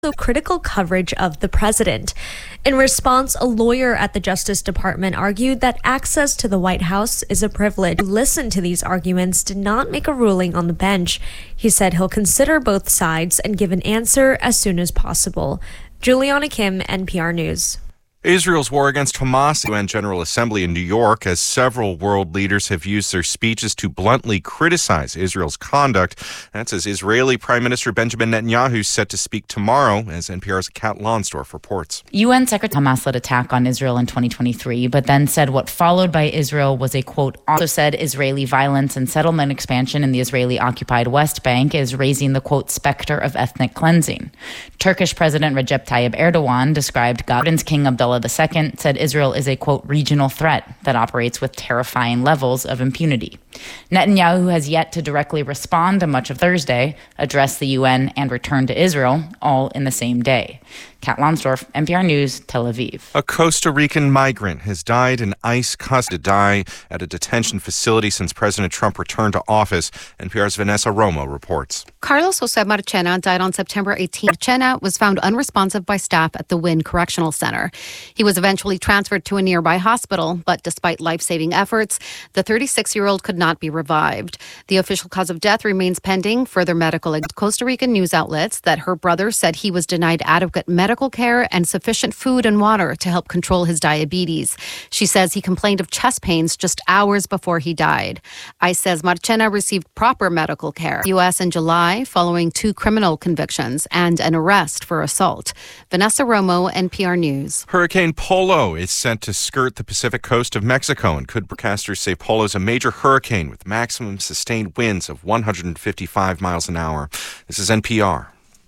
critical coverage of the president. In response, a lawyer at the Justice Department argued that access to the White House is a privilege. To listen to these arguments did not make a ruling on the bench. He said he'll consider both sides and give an answer as soon as possible. Juliana Kim, NPR News. Israel's war against Hamas, UN General Assembly in New York, as several world leaders have used their speeches to bluntly criticize Israel's conduct. That's as Israeli Prime Minister Benjamin Netanyahu is set to speak tomorrow, as NPR's Kat Lonsdorf reports. UN Secretary Hamas-led attack on Israel in 2023, but then said what followed by Israel was a, quote, also said Israeli violence and settlement expansion in the Israeli-occupied West Bank is raising the, quote, specter of ethnic cleansing. Turkish President Recep Tayyip Erdogan described Jordan's King Abdullah II, said Israel is a, quote, regional threat that operates with terrifying levels of impunity. Netanyahu has yet to directly respond to much of Thursday, address the UN, and return to Israel, all in the same day. Kat Lonsdorf, NPR News, Tel Aviv. A Costa Rican migrant has died in ICE custody at a detention facility since President Trump returned to office. NPR's Vanessa Romo reports. Carlos Jose Marchena died on September 18th. Marchena was found unresponsive by staff at the Wynn Correctional Center. He was eventually transferred to a nearby hospital, but despite life-saving efforts, the 36-year-old could not be revived. The official cause of death remains pending. Further medical Costa Rican news outlets that her brother said he was denied adequate medical care and sufficient food and water to help control his diabetes. She says he complained of chest pains just hours before he died. ICE says Marchena received proper medical care. U.S. in July following 2 criminal convictions and an arrest for assault. Vanessa Romo, NPR News. Hurricane Polo is set to skirt the Pacific coast of Mexico, and broadcasters say Polo is a major hurricane with maximum sustained winds of 155 miles an hour. This is NPR.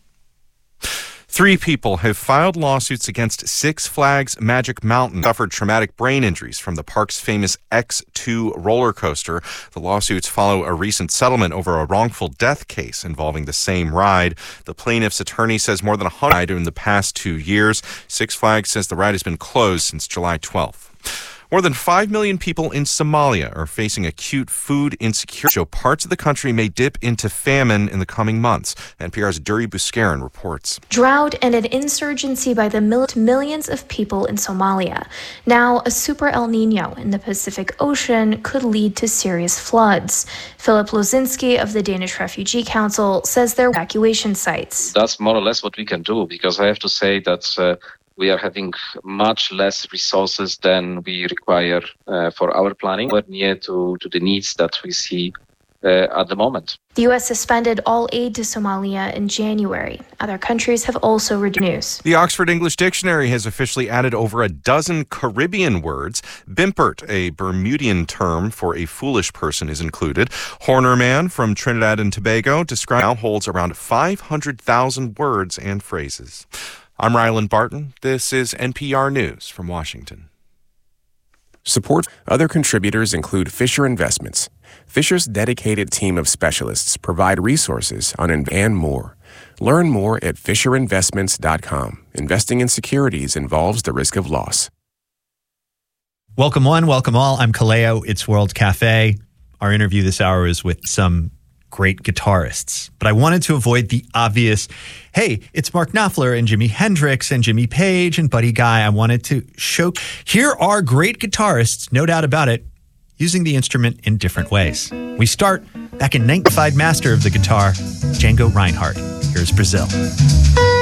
3 people have filed lawsuits against Six Flags Magic Mountain, suffered traumatic brain injuries from the park's famous X2 roller coaster. The lawsuits follow a recent settlement over a wrongful death case involving the same ride. The plaintiff's attorney says more than 100 died in the past 2 years. Six Flags says the ride has been closed since July 12th. More than 5 million people in Somalia are facing acute food insecurity. So parts of the country may dip into famine in the coming months. NPR's Duri Buskaran reports. Drought and an insurgency by the millions of people in Somalia. Now, a super El Nino in the Pacific Ocean could lead to serious floods. Philip Lozinski of the Danish Refugee Council says there are evacuation sites. That's more or less what we can do, because I have to say that we are having much less resources than we require for our planning. We're near to the needs that we see at the moment. The U.S. suspended all aid to Somalia in January. Other countries have also reduced. The Oxford English Dictionary has officially added over a dozen Caribbean words. Bimpert, a Bermudian term for a foolish person, is included. Horner Man from Trinidad and Tobago now holds around 500,000 words and phrases. I'm Ryland Barton. This is NPR News from Washington. Support. Other contributors include Fisher Investments. Fisher's dedicated team of specialists provide resources on and more. Learn more at FisherInvestments.com. Investing in securities involves the risk of loss. Welcome one, welcome all. I'm Kaleo. It's World Cafe. Our interview this hour is with some great guitarists. But I wanted to avoid the obvious, hey, it's Mark Knopfler and Jimi Hendrix and Jimmy Page and Buddy Guy. I wanted to show, here are great guitarists, no doubt about it, using the instrument in different ways. We start back in 1995, master of the guitar, Django Reinhardt. Here's Brazil.